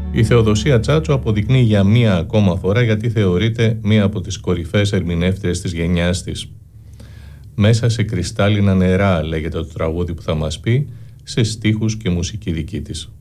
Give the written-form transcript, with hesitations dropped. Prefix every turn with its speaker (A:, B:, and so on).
A: Η Θεοδοσία Τσάτσο αποδεικνύει για μία ακόμα φορά γιατί θεωρείται μία από τις κορυφαίες ερμηνεύτριες της γενιάς της. «Μέσα σε κρυστάλλινα νερά» λέγεται το τραγούδι που θα μας πει, σε στίχους και μουσική δική της.